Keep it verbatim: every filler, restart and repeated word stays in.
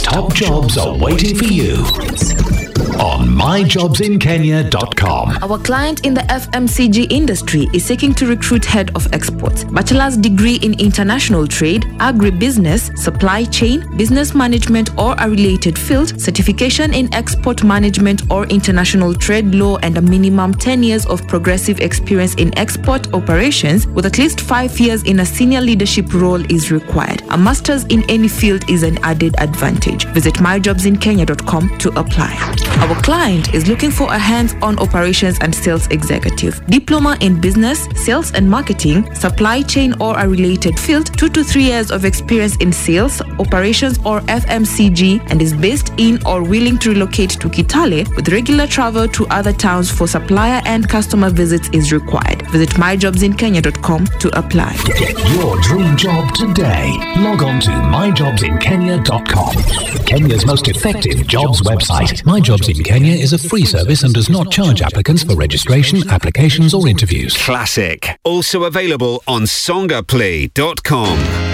Top jobs are waiting for you on my jobs in kenya dot com. Our client in the F M C G industry is seeking to recruit head of exports, bachelor's degree in international trade, agribusiness, supply chain, business management or a related field, certification in export management or international trade law, and a minimum ten years of progressive experience in export operations with at least five years in a senior leadership role is required. A master's in any field is an added advantage. Visit my jobs in kenya dot com to apply. Our client is looking for a hands-on operations and sales executive, diploma in business, sales and marketing, supply chain or a related field, two to three years of experience in sales, operations or F M C G, and is based in or willing to relocate to Kitale with regular travel to other towns for supplier and customer visits is required. Visit my jobs in kenya dot com to apply. Get your dream job today. Log on to my jobs in kenya dot com. Kenya's most effective jobs website. MyJobs in Kenya is a free service and does not charge applicants for registration, applications or interviews. Classic. Also available on songaplay dot com.